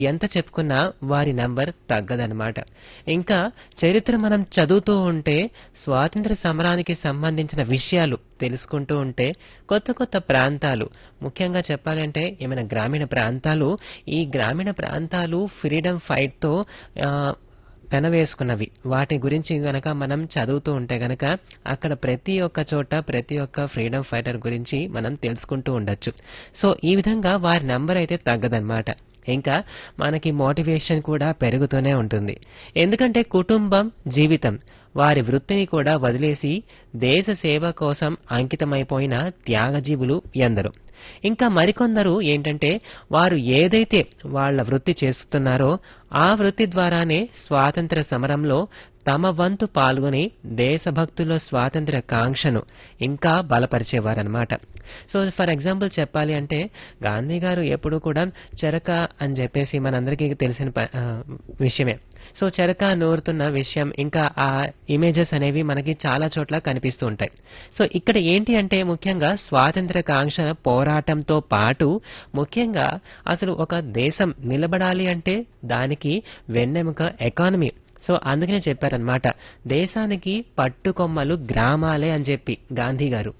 ఎంత చెప్పుకున్నా వారి నంబర్ తగ్గదనమాట. ఇంకా చరిత్ర మనం చదువుతూ ఉంటే స్వాతంత్ర సమరానికి సంబంధించిన విషయాలు తెలుసుకుంటూ ఉంటే కొత్త కొత్త ప్రాంతాలు, ముఖ్యంగా చెప్పాలంటే ఏమైనా గ్రామీణ ప్రాంతాలు, ఈ గ్రామీణ ప్రాంతాలు ఫ్రీడమ్ ఫైట్‌తో పెనవేసుకున్నవి. వాటి గురించి గనక మనం చదువుతూ ఉంటే గనక అక్కడ ప్రతి ఒక్క చోట ప్రతి ఒక్క ఫ్రీడమ్ ఫైటర్ గురించి మనం తెలుసుకుంటూ ఉండొచ్చు. సో ఈ విధంగా వారి నంబర్ అయితే తగ్గదనమాట. ఇంకా మనకి మోటివేషన్ కూడా పెరుగుతూనే ఉంటుంది. ఎందుకంటే కుటుంబం, జీవితం వారి వృత్తిని కూడా వదిలేసి దేశ సేవ కోసం అంకితమైపోయిన త్యాగజీవులు ఎందరో. ఇంకా మరికొందరు ఏంటంటే వారు ఏదైతే వాళ్ళ వృత్తి చేస్తున్నారో ఆ వృత్తి ద్వారానే స్వాతంత్ర సమరంలో తమ వంతు పాల్గొని దేశభక్తుల స్వాతంత్ర కాంక్షను ఇంకా బలపరిచేవారనమాట. సో ఫర్ ఎగ్జాంపుల్ చెప్పాలి అంటే గాంధీ గారు ఎప్పుడు కూడా చెరక అని చెప్పేసి మనందరికీ తెలిసిన విషయమే. సో చెరక నూరుతున్న విషయం ఇంకా ఆ ఇమేజెస్ అనేవి మనకి చాలా చోట్ల కనిపిస్తూ ఉంటాయి. సో ఇక్కడ ఏంటి అంటే ముఖ్యంగా స్వాతంత్ర కాంక్ష పోరాటంతో పాటు ముఖ్యంగా అసలు ఒక దేశం నిలబడాలి అంటే దానికి వెన్నెముక ఎకానమీ. సో అందుకనే చెప్పారనమాట, దేశానికి పట్టుకొమ్మలు గ్రామాలే అని చెప్పి గాంధీ గారు.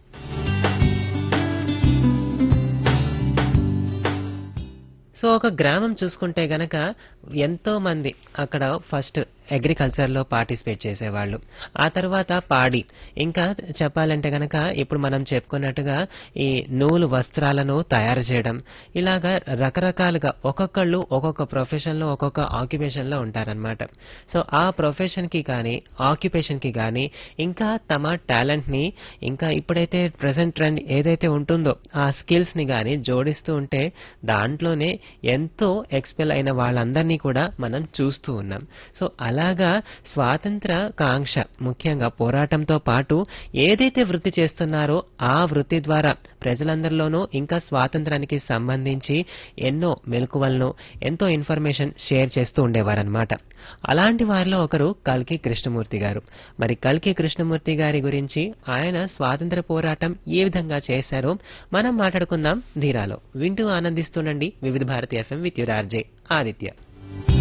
సో ఒక గ్రామం చూసుకుంటే గనక ఎంతో మంది అక్కడ ఫస్ట్ అగ్రికల్చర్లో పార్టిసిపేట్ చేసేవాళ్ళు. ఆ తర్వాత పాడి, ఇంకా చెప్పాలంటే గనక ఇప్పుడు మనం చెప్పుకున్నట్టుగా ఈ నూలు వస్త్రాలను తయారు చేయడం, ఇలాగా రకరకాలుగా ఒక్కొక్కళ్ళు ఒక్కొక్క ప్రొఫెషన్లో ఒక్కొక్క ఆక్యుపేషన్లో ఉంటారనమాట. సో ఆ ప్రొఫెషన్కి కానీ ఆక్యుపేషన్కి కానీ ఇంకా తమ టాలెంట్ని, ఇంకా ఇప్పుడైతే ప్రజెంట్ ట్రెండ్ ఏదైతే ఉంటుందో ఆ స్కిల్స్ని కానీ జోడిస్తూ ఉంటే దాంట్లోనే ఎంతో ఎక్స్పెల్ అయిన వాళ్ళందరినీ కూడా మనం చూస్తూ ఉన్నాం. సో అలాగా స్వాతంత్ర కాంక్ష ముఖ్యంగా పోరాటంతో పాటు ఏదైతే వృత్తి చేస్తున్నారో ఆ వృత్తి ద్వారా ప్రజలందరిలోనూ ఇంకా స్వాతంత్రానికి సంబంధించి ఎన్నో మెలకువలను, ఎంతో ఇన్ఫర్మేషన్ షేర్ చేస్తూ ఉండేవారనమాట. అలాంటి వారిలో ఒకరు కల్కి కృష్ణమూర్తి గారు. మరి కల్కి కృష్ణమూర్తి గారి గురించి, ఆయన స్వాతంత్ర పోరాటం ఏ విధంగా చేశారో మనం మాట్లాడుకుందాం ధీరాలో. వింటూ ఆనందిస్తుండండి వివిధ Bharati FM with your RJ Aditya.